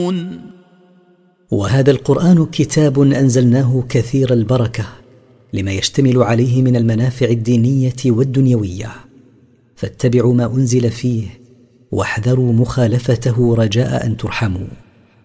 وهذا القرآن كتاب أنزلناه كثير البركة لما يشتمل عليه من المنافع الدينية والدنيوية، فاتبعوا ما أنزل فيه واحذروا مخالفته رجاء أن ترحموا.